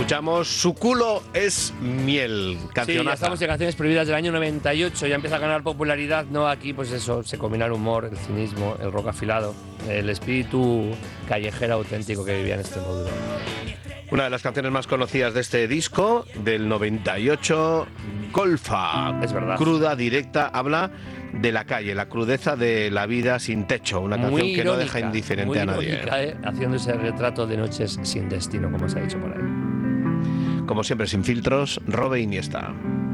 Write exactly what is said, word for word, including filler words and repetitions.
escuchamos Su culo es miel, cancionaza. Sí, ya estamos en Canciones Prohibidas del año noventa y ocho, ya empieza a ganar popularidad, ¿no? Aquí, pues eso, se combina el humor, el cinismo, el rock afilado, el espíritu callejero auténtico que vivía en este módulo. Una de las canciones más conocidas de este disco, del noventa y ocho, Golfa. Es verdad. Cruda, directa, habla de la calle, la crudeza de la vida sin techo. Una canción Muy que irónica, no deja indiferente muy a nadie. irónica, ¿eh? Haciendo ese retrato de noches sin destino, como se ha dicho por ahí. Como siempre, sin filtros, Robe Iniesta.